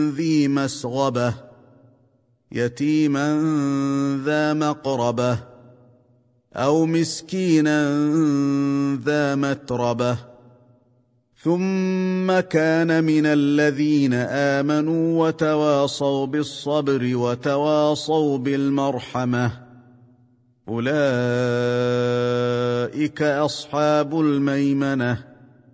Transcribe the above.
ذي مسغبة يتيما ذا مقربة أو مسكينا ذا متربة ثم كان من الذين آمنوا وتواصوا بالصبر وتواصوا بالمرحمة أولئك أصحاب الميمنة